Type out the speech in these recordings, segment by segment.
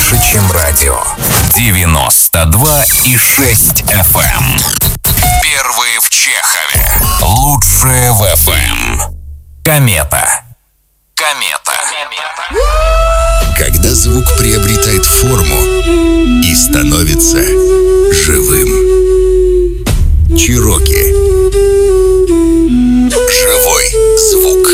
больше, чем радио. 92,6 FM. Первые в Чехове. Лучшие в FM. Комета. Когда звук приобретает форму и становится живым. Чироки. Живой звук.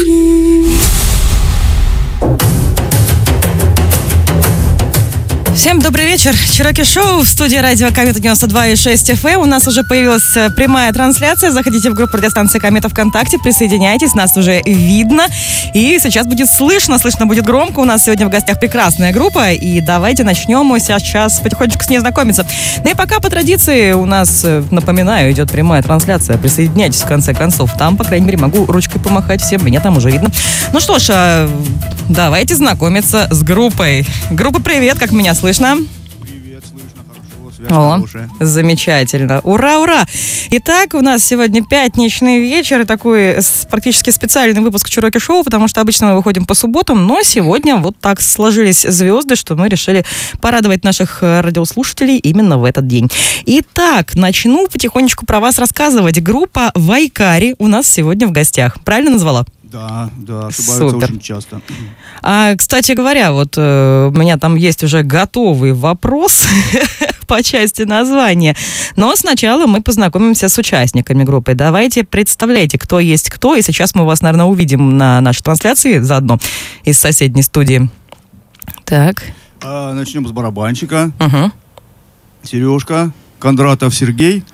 Всем добрый вечер. Чироки Шоу в студии радио Комета 92,6 FM. У нас уже появилась прямая трансляция. Заходите в группу радиостанции Комета ВКонтакте, присоединяйтесь, нас уже видно. И сейчас будет слышно будет громко. У нас сегодня в гостях прекрасная группа. И давайте начнем сейчас потихонечку с ней знакомиться. Ну и пока по традиции у нас, напоминаю, идет прямая трансляция. Присоединяйтесь в конце концов. Там, по крайней мере, могу ручкой помахать всем. Меня там уже видно. Ну что ж, давайте знакомиться с группой. Группа, привет, как меня слышно? Привет, слышно, хорошо, связь хорошая. Замечательно. Ура, ура! Итак, у нас сегодня пятничный вечер и такой практически специальный выпуск Чироки Шоу, потому что обычно мы выходим по субботам, но сегодня вот так сложились звезды, что мы решили порадовать наших радиослушателей именно в этот день. Итак, начну потихонечку про вас рассказывать. Группа Вайкари у нас сегодня в гостях. Правильно назвала? Да, ошибаются Супер. очень часто. Кстати говоря, вот у меня там есть уже готовый вопрос по части названия. Но сначала мы познакомимся с участниками группы. Давайте представляйте, кто есть кто. И сейчас мы вас, наверное, увидим на нашей трансляции заодно из соседней студии. Так. Начнем с барабанщика. Угу. Сережка, Кондратов Сергей.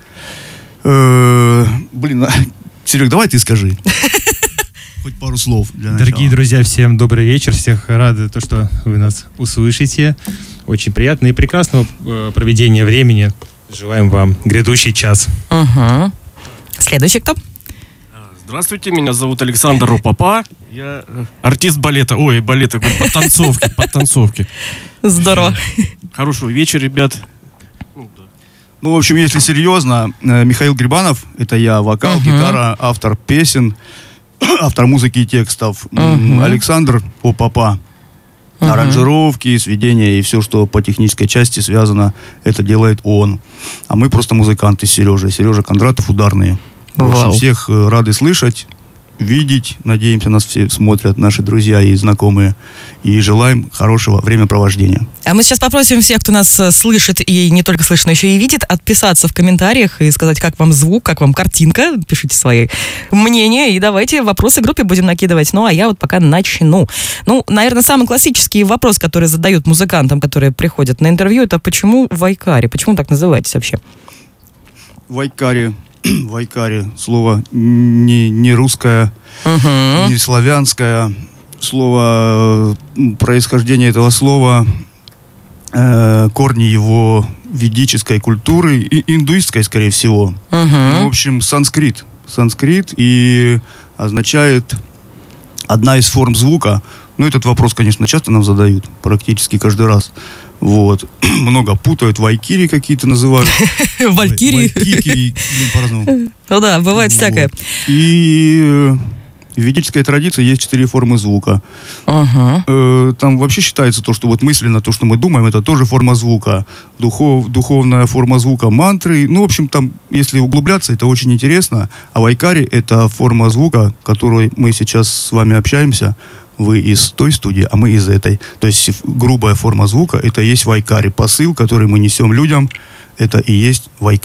Серег, давай ты скажи. Хоть пару слов для начала. Дорогие друзья, всем добрый вечер. Всех рады, то, что вы нас услышите. Очень приятно и прекрасного проведения времени. Желаем вам грядущий час. Угу. Следующий кто? Здравствуйте, меня зовут Александр Рупапа. Я артист балета. Подтанцовки. Здорово. Хорошего вечера, ребят. Ну, в общем, если серьезно, Михаил Грибанов, это я, вокал, гитара, автор песен, автор музыки и текстов. Александр Рупапа. Аранжировки, сведения и все, что по технической части связано, это делает он. А мы просто музыканты с Сережей. Сережа Кондратов, ударные. В общем, всех рады слышать, видеть. Надеемся, нас все смотрят, наши друзья и знакомые. И желаем хорошего времяпровождения. А мы сейчас попросим всех, кто нас слышит, и не только слышит, но еще и видит, отписаться в комментариях и сказать, как вам звук, как вам картинка. Пишите свои мнения, и давайте вопросы группе будем накидывать. Ну, а я вот пока начну. Ну, наверное, самый классический вопрос, который задают музыкантам, которые приходят на интервью, это почему Вайкари? Почему так называетесь вообще? Вайкари, слово не русское, не славянское. Слово, происхождение этого слова, корни его ведической культуры и индуистской, скорее всего. Ну, в общем, санскрит и означает одна из форм звука. Ну, этот вопрос, конечно, часто нам задают, практически каждый раз. Вот. Много путают, вайкири какие-то называют. Валькирии. Вайкики, по-разному. Ну да, бывает всякое. И в ведической традиции есть 4 формы звука. Там вообще считается то, что вот мысленно, то, что мы думаем, это тоже форма звука. Духовная форма звука, мантры. Ну, в общем, там, если углубляться, это очень интересно. А вайкари — это форма звука, которой мы сейчас с вами общаемся. Вы из той студии, а мы из этой. То есть грубая форма звука — это и есть вайкари. Посыл, который мы несем людям, это и есть вайкари.